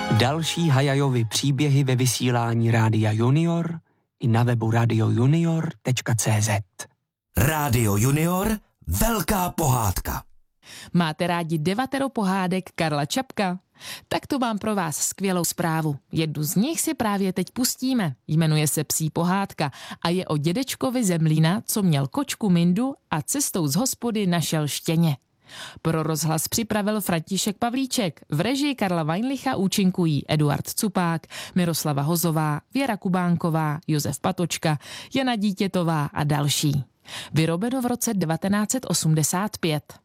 Další Hayajovy příběhy ve vysílání Rádia Junior i na webu radiojunior.cz. Rádio Junior, velká pohádka. Máte rádi 9 pohádek Karla Čapka? Tak to mám pro vás skvělou zprávu. Jednu z nich si právě teď pustíme. Jmenuje se Psí pohádka a je o dědečkovi Zemlína, co měl kočku Mindu a cestou z hospody našel štěně. Pro rozhlas připravil František Pavlíček. V režii Karla Weinlicha účinkují Eduard Cupák, Miroslava Hozová, Věra Kubánková, Josef Patočka, Jana Dítětová a další. Vyrobeno v roce 1985.